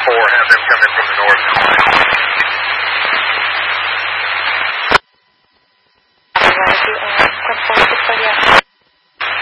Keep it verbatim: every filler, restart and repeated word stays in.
four, have them come in from the north.